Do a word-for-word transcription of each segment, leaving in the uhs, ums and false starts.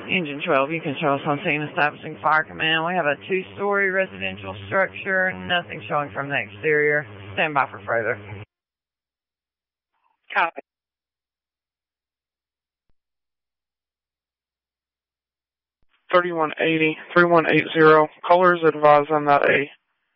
Engine twelve, you can show us on scene establishing fire command. We have a two-story residential structure, nothing showing from the exterior. Stand by for further. Copy. thirty-one eighty, thirty-one eighty, callers advise on that A.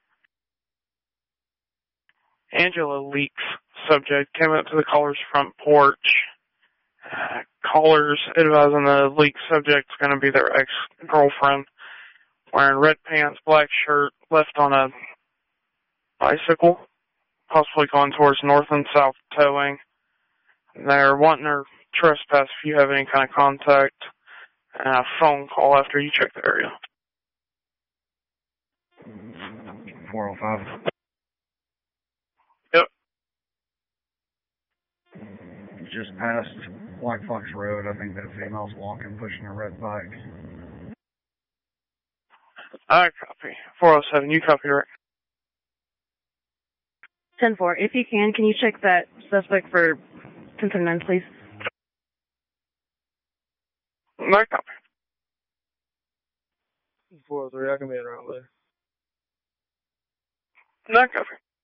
Angela Leaks, subject, came up to the caller's front porch. Uh, callers advising the leak subject's going to be their ex-girlfriend, wearing red pants, black shirt, left on a bicycle, possibly going towards north and south towing. They're wanting her trespass if you have any kind of contact, and a phone call after you check the area. four oh five. Yep. Just past Black Fox Road, I think that female's walking, pushing a red bike. I copy. four oh seven, you copy, right? ten four, if you can, can you check that suspect for ten seventy-nine, please? I copy. four oh three, I can be around there. I copy.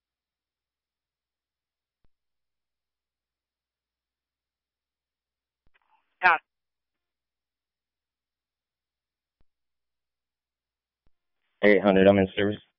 Copy. eight hundred, I'm in service.